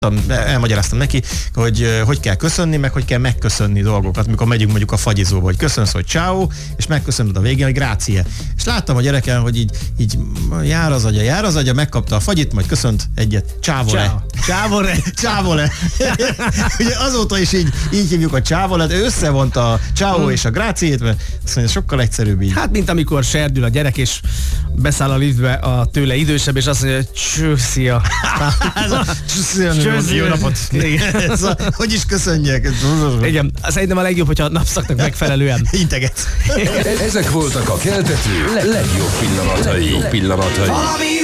elmagyaráztam neki, hogy kell köszönni, meg hogy kell megköszönni dolgokat, mikor megyünk mondjuk a fagyizóba, hogy köszönsz, hogy ciao, és megköszönöd a végén, hogy grazie. És láttam a gyereken, hogy így jár az agya, megkapta a fagyit, majd köszönt egyet, csávole. Ugye azóta is így hívjuk a csávolet, ő összevonta a ciao és a graziét, mert azt mondja, sokkal egyszerűbb így. Hát, mint amikor serdül a gyerek, és beszáll a liftbe a tőle idősebb, és azt mondja, hogy csőszia. Jó napot! Hogy is köszönjek? Igen, szerintem a legjobb, hogyha a napszaknak megfelelően integetsz. Ezek voltak a keltető legjobb pillanatai.